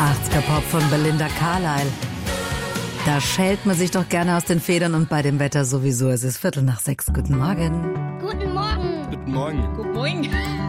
80er Pop von Belinda Carlisle. Da schält man sich doch gerne aus den Federn und bei dem Wetter sowieso. Es ist 5:45. Guten Morgen. Guten Morgen. Guten Morgen. Guten Morgen.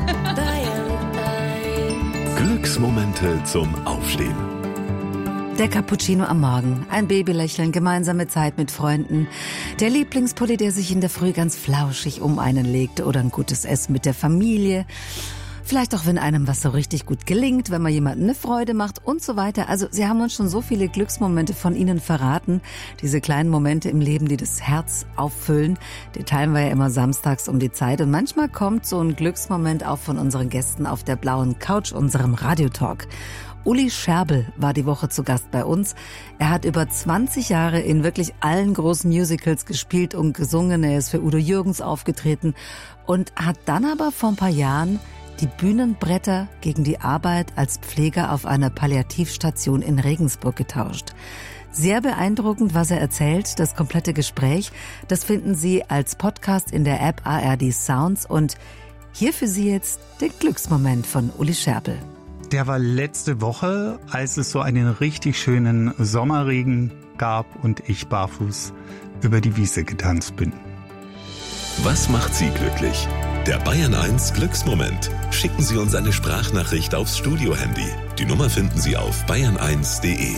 Glücksmomente zum Aufstehen. Der Cappuccino am Morgen, ein Babylächeln, gemeinsame Zeit mit Freunden, der Lieblingspulli, der sich in der Früh ganz flauschig um einen legt oder ein gutes Essen mit der Familie. Vielleicht auch, wenn einem was so richtig gut gelingt, wenn man jemandem eine Freude macht und so weiter. Also Sie haben uns schon so viele Glücksmomente von Ihnen verraten. Diese kleinen Momente im Leben, die das Herz auffüllen. Die teilen wir ja immer samstags um die Zeit. Und manchmal kommt so ein Glücksmoment auch von unseren Gästen auf der blauen Couch, unserem Radiotalk. Uli Scherbel war die Woche zu Gast bei uns. Er hat über 20 Jahre in wirklich allen großen Musicals gespielt und gesungen. Er ist für Udo Jürgens aufgetreten und hat dann aber vor ein paar Jahren die Bühnenbretter gegen die Arbeit als Pfleger auf einer Palliativstation in Regensburg getauscht. Sehr beeindruckend, was er erzählt. Das komplette Gespräch, das finden Sie als Podcast in der App ARD Sounds. Und hier für Sie jetzt der Glücksmoment von Uli Scherbel. Der war letzte Woche, als es so einen richtig schönen Sommerregen gab und ich barfuß über die Wiese getanzt bin. Was macht Sie glücklich? Der Bayern 1 Glücksmoment. Schicken Sie uns eine Sprachnachricht aufs Studio-Handy. Die Nummer finden Sie auf bayern1.de.